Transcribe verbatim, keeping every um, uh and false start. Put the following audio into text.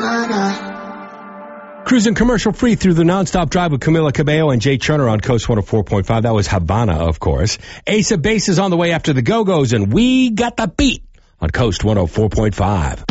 Cruising commercial free through the nonstop drive with Camila Cabello and Jay Turner on Coast one oh four point five. That was Havana, of course. Ace of Base is on the way after the Go-Go's, and we got the beat on Coast one oh four point five.